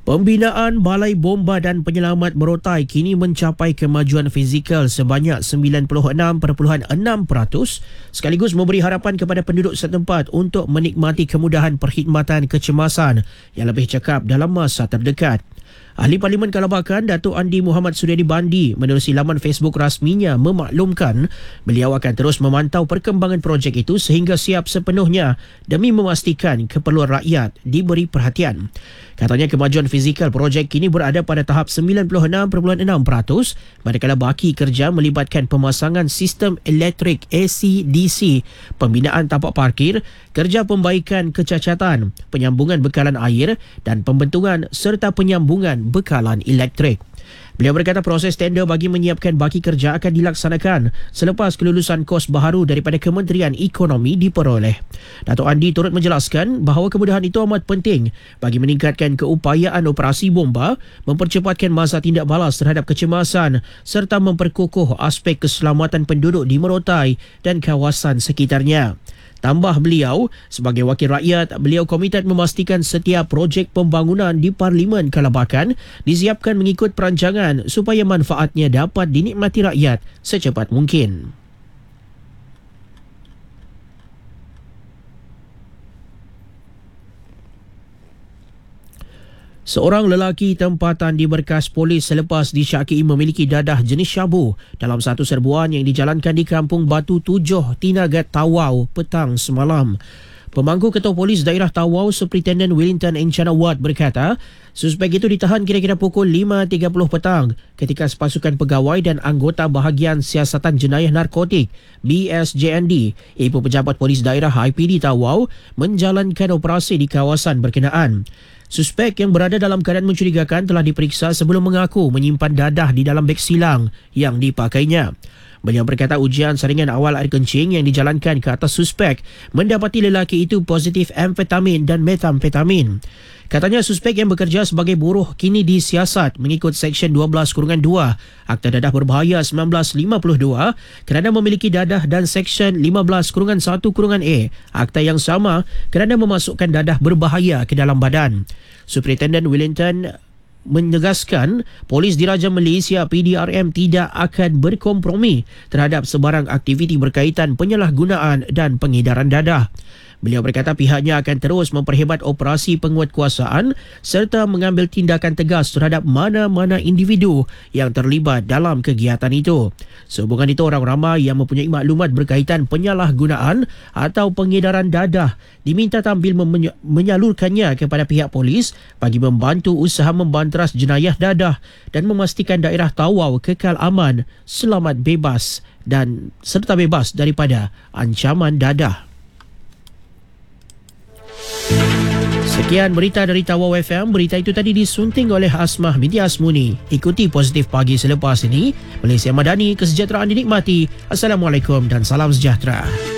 Pembinaan Balai Bomba dan Penyelamat Merotai kini mencapai kemajuan fizikal sebanyak 96.6% sekaligus memberi harapan kepada penduduk setempat untuk menikmati kemudahan perkhidmatan kecemasan yang lebih cekap dalam masa terdekat. Ahli Parlimen Kalabakan Datuk Andi Muhammad Suryadi Bandi menerusi laman Facebook rasminya memaklumkan beliau akan terus memantau perkembangan projek itu sehingga siap sepenuhnya demi memastikan keperluan rakyat diberi perhatian. Katanya kemajuan fizikal projek kini berada pada tahap 96.6% manakala baki kerja melibatkan pemasangan sistem elektrik AC/DC, pembinaan tapak parkir, kerja pembaikan kecacatan, penyambungan bekalan air dan pembentungan serta penyambungan bekalan elektrik. Beliau berkata proses tender bagi menyiapkan baki kerja akan dilaksanakan selepas kelulusan kos baharu daripada Kementerian Ekonomi diperoleh. Datuk Andi turut menjelaskan bahawa kemudahan itu amat penting bagi meningkatkan keupayaan operasi bomba, mempercepatkan masa tindak balas terhadap kecemasan serta memperkukuh aspek keselamatan penduduk di Merotai dan kawasan sekitarnya. Tambah beliau, sebagai wakil rakyat, beliau komited memastikan setiap projek pembangunan di Parlimen Kalabakan disiapkan mengikut perancangan supaya manfaatnya dapat dinikmati rakyat secepat mungkin. Seorang lelaki tempatan diberkas polis selepas disyaki memiliki dadah jenis syabu dalam satu serbuan yang dijalankan di Kampung Batu 7, Tinagat, Tawau petang semalam. Pemangku Ketua Polis Daerah Tawau, Superintendent Wellington Encana Ward berkata, suspek itu ditahan kira-kira pukul 5.30 petang ketika sepasukan pegawai dan anggota Bahagian Siasatan Jenayah Narkotik BSJND, iaitu pejabat polis daerah IPD Tawau, menjalankan operasi di kawasan berkenaan. Suspek yang berada dalam keadaan mencurigakan telah diperiksa sebelum mengaku menyimpan dadah di dalam beg silang yang dipakainya. Beliau berkata ujian saringan awal air kencing yang dijalankan ke atas suspek mendapati lelaki itu positif amfetamin dan metamfetamin. Katanya suspek yang bekerja sebagai buruh kini disiasat mengikut Seksyen 12-2 Akta Dadah Berbahaya 1952 kerana memiliki dadah dan Seksyen 15-1-A Akta yang sama kerana memasukkan dadah berbahaya ke dalam badan. Superintendent Wellington menegaskan polis diraja Malaysia PDRM tidak akan berkompromi terhadap sebarang aktiviti berkaitan penyalahgunaan dan pengedaran dadah. Beliau berkata pihaknya akan terus memperhebat operasi penguatkuasaan serta mengambil tindakan tegas terhadap mana-mana individu yang terlibat dalam kegiatan itu. Sehubungan itu, orang ramai yang mempunyai maklumat berkaitan penyalahgunaan atau pengedaran dadah diminta tampil menyalurkannya kepada pihak polis bagi membantu usaha membanteras jenayah dadah dan memastikan daerah Tawau kekal aman, selamat bebas dan serta bebas daripada ancaman dadah. Sekian berita dari Tawau FM. Berita itu tadi disunting oleh Asmah binti Asmuni. Ikuti Positif Pagi selepas ini. Malaysia Madani, kesejahteraan dinikmati. Assalamualaikum dan salam sejahtera.